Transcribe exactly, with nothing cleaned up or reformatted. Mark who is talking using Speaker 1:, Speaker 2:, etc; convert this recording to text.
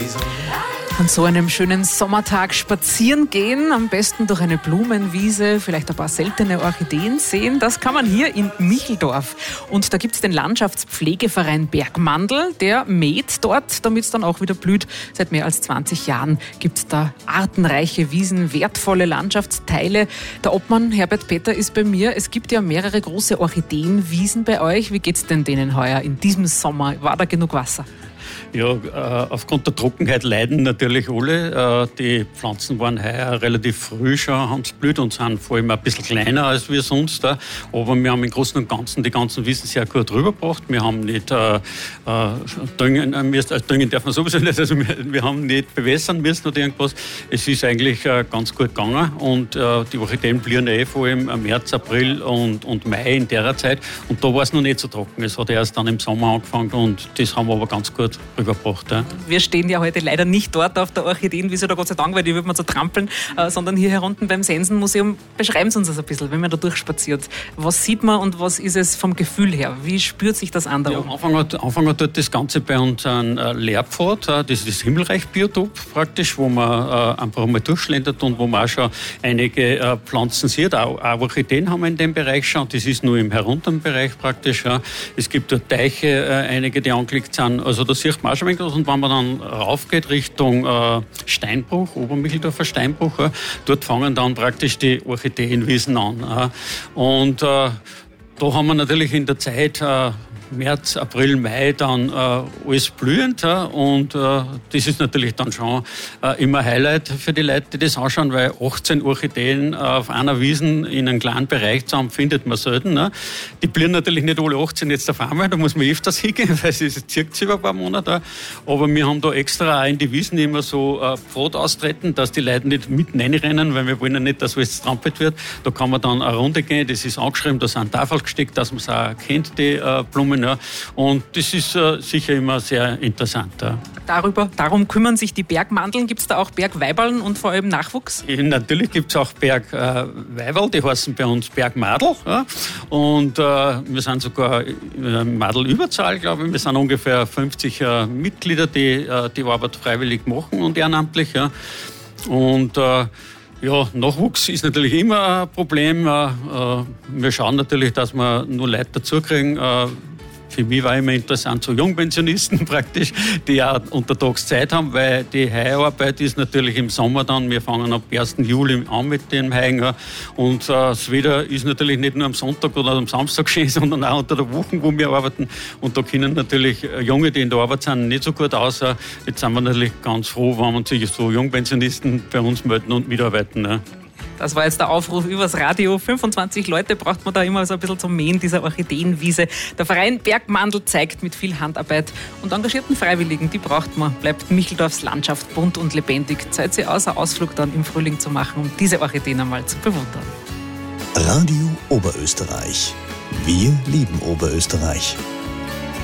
Speaker 1: An so einem schönen Sommertag spazieren gehen, am besten durch eine Blumenwiese, vielleicht ein paar seltene Orchideen sehen. Das kann man hier in Micheldorf. Und da gibt es den Landschaftspflegeverein Bergmandl, der mäht dort, damit es dann auch wieder blüht. Seit mehr als zwanzig Jahren gibt es da artenreiche Wiesen, wertvolle Landschaftsteile. Der Obmann Herbert Peter ist bei mir. Es gibt ja mehrere große Orchideenwiesen bei euch. Wie geht's denn denen heuer in diesem Sommer? War da genug Wasser?
Speaker 2: Ja, äh, aufgrund der Trockenheit leiden natürlich alle. Äh, die Pflanzen waren heuer relativ früh schon, haben es blüht und sind vor allem ein bisschen kleiner als wir sonst. Äh. Aber wir haben im Großen und Ganzen die ganzen Wiesen sehr gut rübergebracht. Wir haben nicht äh, äh, düngen, äh, müssen, also düngen darf man sowieso nicht, also wir, wir haben nicht bewässern müssen oder irgendwas. Es ist eigentlich äh, ganz gut gegangen und äh, die Orchideen blühen eh vor allem im März, April und, und Mai in der Zeit. Und da war es noch nicht so trocken. Es hat erst dann im Sommer angefangen und das haben wir aber ganz gut rübergebracht. Ja.
Speaker 1: Wir stehen ja heute leider nicht dort auf der Orchideenwiese, da Gott sei Dank, weil die würde man so trampeln, äh, sondern hier herunten beim Sensenmuseum. Beschreiben Sie uns das ein bisschen, wenn man da durchspaziert. Was sieht man und was ist es vom Gefühl her? Wie spürt sich das an da
Speaker 2: ja,
Speaker 1: oben?
Speaker 2: Am Anfang hat, Anfang hat dort das Ganze bei uns ein äh, Lehrpfad, äh, das ist das Himmelreich-Biotop praktisch, wo man äh, einfach mal durchschlendert und wo man auch schon einige äh, Pflanzen sieht. Auch, auch Orchideen haben wir in dem Bereich schon, das ist nur im herunteren Bereich praktisch. Ja. Es gibt dort Teiche, äh, einige, die angelegt sind, also da sieht man auch schon ein wenig was. Und wenn man dann raufgeht Richtung äh, Steinbruch, Obermicheldorfer Steinbruch, äh, dort fangen dann praktisch die Orchideenwiesen an. Äh. Und äh, da haben wir natürlich in der Zeit äh, März, April, Mai dann äh, alles blühend. Äh, und äh, das ist natürlich dann schon äh, immer ein Highlight für die Leute, die das anschauen, weil achtzehn Orchideen äh, auf einer Wiesen in einem kleinen Bereich zusammen findet man selten. Ne? Die blühen natürlich nicht alle achtzehn jetzt auf einmal, da muss man öfters hingehen, weil es zirkt sich über ein paar Monate. Aber wir haben da extra auch in die Wiesen immer so äh, Pfad austreten, dass die Leute nicht mitten reinrennen, weil wir wollen ja nicht, dass alles trampelt wird. Da kann man dann eine Runde gehen, das ist angeschrieben, da sind Tafeln gesteckt, dass man es auch kennt, die äh, Blumen. Ja. Und das ist äh, sicher immer sehr interessant. Ja.
Speaker 1: Darüber, darum kümmern sich die Bergmandln. Gibt es da auch Bergweiberln und vor allem Nachwuchs?
Speaker 2: Ja, natürlich gibt es auch Bergweiberl, die heißen bei uns Bergmadl. Ja. Und äh, wir sind sogar in Madlüberzahl, glaube ich. Wir sind ungefähr fünfzig äh, Mitglieder, die äh, die Arbeit freiwillig machen und ehrenamtlich. Ja. Und äh, Ja, Nachwuchs ist natürlich immer ein Problem. Wir schauen natürlich, dass wir nur Leute dazukriegen. Für mich war immer interessant, so Jungpensionisten praktisch, die auch untertags Zeit haben, weil die Heiharbeit ist natürlich im Sommer dann, wir fangen ab ersten Juli an mit dem Heihen. Und äh, das Wetter ist natürlich nicht nur am Sonntag oder am Samstag schön, sondern auch unter der Woche, wo wir arbeiten. Und da können natürlich Junge, die in der Arbeit sind, nicht so gut aus. Jetzt sind wir natürlich ganz froh, wenn man sich so Jungpensionisten bei uns melden und mitarbeiten. Ne?
Speaker 1: Das war jetzt der Aufruf übers Radio. fünfundzwanzig Leute braucht man da immer so ein bisschen zum Mähen dieser Orchideenwiese. Der Verein Bergmandl zeigt mit viel Handarbeit und engagierten Freiwilligen, die braucht man. Bleibt Micheldorfs Landschaft bunt und lebendig. Zeit sie aus, einen Ausflug dann im Frühling zu machen, um diese Orchideen einmal zu bewundern.
Speaker 3: Radio Oberösterreich. Wir lieben Oberösterreich.